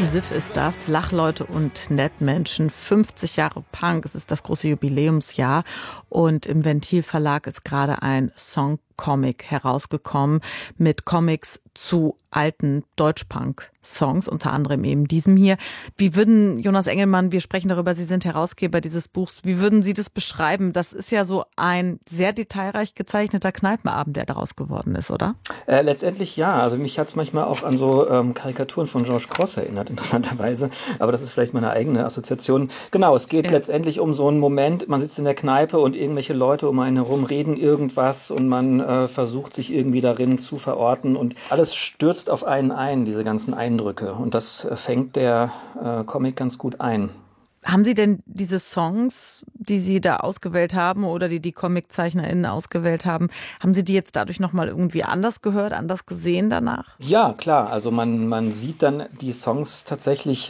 Siff ist das, Lachleute und Nettmenschen, 50 Jahre Punk, es ist das große Jubiläumsjahr und im Ventil Verlag ist gerade ein Songcomic herausgekommen mit Comics zu alten Deutschpunk-Songs, unter anderem eben diesem hier. Wie würden, Jonas Engelmann, wir sprechen darüber, Sie sind Herausgeber dieses Buchs, wie würden Sie das beschreiben? Das ist ja so ein sehr detailreich gezeichneter Kneipenabend, der daraus geworden ist, oder? Letztendlich ja, also mich hat es manchmal auch an so Karikaturen von George Cross erinnert, interessanterweise, aber das ist vielleicht meine eigene Assoziation. Genau, es geht letztendlich um so einen Moment, man sitzt in der Kneipe und irgendwelche Leute um einen herum reden irgendwas und man versucht sich irgendwie darin zu verorten und alles stürzt auf einen ein, diese ganzen Eindrücke, und das fängt der Comic ganz gut ein. Haben Sie denn diese Songs, die Sie da ausgewählt haben oder die ComiczeichnerInnen ausgewählt haben, haben Sie die jetzt dadurch nochmal irgendwie anders gehört, anders gesehen danach? Ja, klar. Also man sieht dann die Songs tatsächlich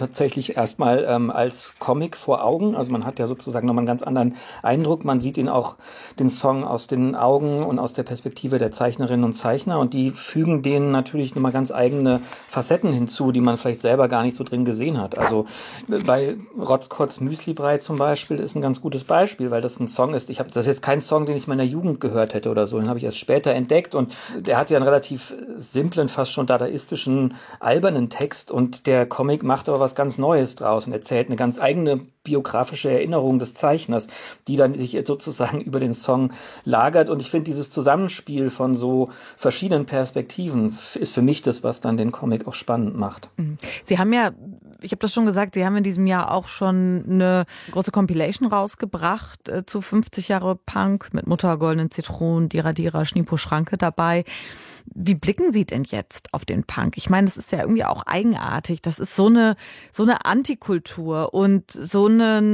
erstmal als Comic vor Augen. Also man hat ja sozusagen nochmal einen ganz anderen Eindruck. Man sieht ihn auch, den Song, aus den Augen und aus der Perspektive der Zeichnerinnen und Zeichner, und die fügen denen natürlich nochmal ganz eigene Facetten hinzu, die man vielleicht selber gar nicht so drin gesehen hat. Also bei Rotzkotz Müslibrei zum Beispiel ist ein ganz gutes Beispiel, weil das ein Song ist. Das ist jetzt kein Song, den ich in meiner Jugend gehört hätte oder so. Den habe ich erst später entdeckt, und der hat ja einen relativ simplen, fast schon dadaistischen, albernen Text, und der Comic macht aber was ganz Neues draus und erzählt eine ganz eigene biografische Erinnerung des Zeichners, die dann sich jetzt sozusagen über den Song lagert. Und ich finde, dieses Zusammenspiel von so verschiedenen Perspektiven ist für mich das, was dann den Comic auch spannend macht. Sie haben ja, ich habe das schon gesagt, Sie haben in diesem Jahr auch schon eine große Compilation rausgebracht zu 50 Jahre Punk mit Mutter, Goldenen Zitronen, Dira Dira, Schnipo Schranke dabei. Wie blicken Sie denn jetzt auf den Punk? Ich meine, das ist ja irgendwie auch eigenartig. Das ist so eine Antikultur und so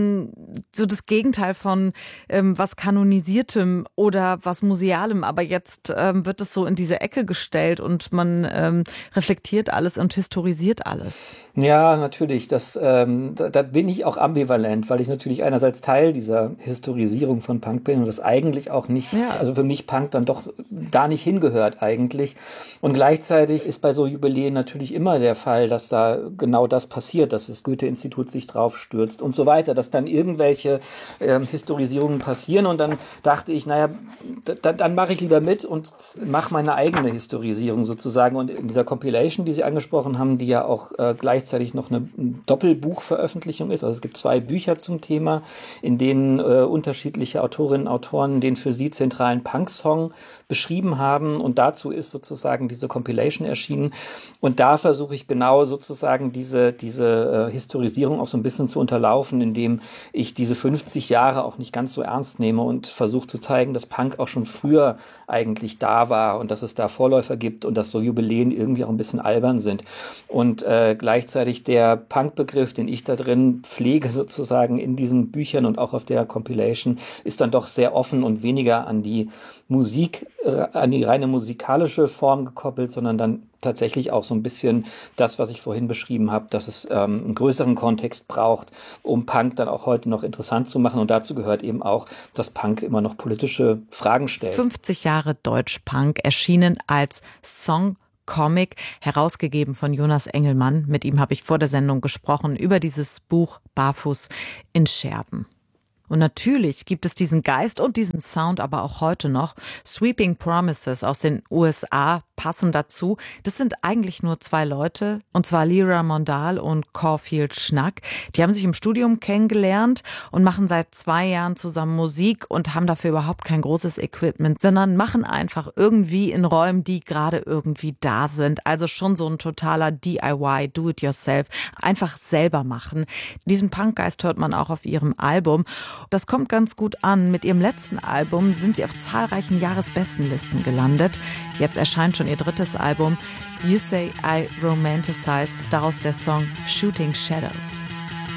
das Gegenteil von was Kanonisiertem oder was Musealem. Aber jetzt wird es so in diese Ecke gestellt und man reflektiert alles und historisiert alles. Ja, natürlich. Da bin ich auch ambivalent, weil ich natürlich einerseits Teil dieser Historisierung von Punk bin und das eigentlich auch nicht, also für mich Punk dann doch da nicht hingehört eigentlich. Und gleichzeitig ist bei so Jubiläen natürlich immer der Fall, dass da genau das passiert, dass das Goethe-Institut sich drauf stürzt und so weiter, dass dann irgendwelche Historisierungen passieren, und dann dachte ich, dann mache ich lieber mit und mache meine eigene Historisierung sozusagen. Und in dieser Compilation, die Sie angesprochen haben, die ja auch gleichzeitig noch eine Doppelbuchveröffentlichung ist, also es gibt 2 Bücher zum Thema, in denen unterschiedliche Autorinnen und Autoren den für sie zentralen Punk-Song beschrieben haben, und dazu ist sozusagen diese Compilation erschienen, und da versuche ich genau sozusagen diese Historisierung auch so ein bisschen zu unterlaufen, indem ich diese 50 Jahre auch nicht ganz so ernst nehme und versuche zu zeigen, dass Punk auch schon früher eigentlich da war und dass es da Vorläufer gibt und dass so Jubiläen irgendwie auch ein bisschen albern sind. Und gleichzeitig der Punk-Begriff, den ich da drin pflege sozusagen in diesen Büchern und auch auf der Compilation, ist dann doch sehr offen und weniger an die Musik, an die reine musikalische Form gekoppelt, sondern dann tatsächlich auch so ein bisschen das, was ich vorhin beschrieben habe, dass es einen größeren Kontext braucht, um Punk dann auch heute noch interessant zu machen. Und dazu gehört eben auch, dass Punk immer noch politische Fragen stellt. 50 Jahre Deutschpunk, erschienen als Songcomic, herausgegeben von Jonas Engelmann. Mit ihm habe ich vor der Sendung gesprochen über dieses Buch Barfuß in Scherben. Und natürlich gibt es diesen Geist und diesen Sound aber auch heute noch. Sweeping Promises aus den USA passen dazu. Das sind eigentlich nur 2 Leute, und zwar Lyra Mondal und Caulfield Schnack. Die haben sich im Studium kennengelernt und machen seit 2 Jahren zusammen Musik und haben dafür überhaupt kein großes Equipment, sondern machen einfach irgendwie in Räumen, die gerade irgendwie da sind. Also schon so ein totaler DIY, Do-it-yourself, einfach selber machen. Diesen Punkgeist hört man auch auf ihrem Album. Das kommt ganz gut an. Mit ihrem letzten Album sind sie auf zahlreichen Jahresbestenlisten gelandet. Jetzt erscheint schon ihr 3. Album, You Say I Romanticize, daraus der Song Shooting Shadows.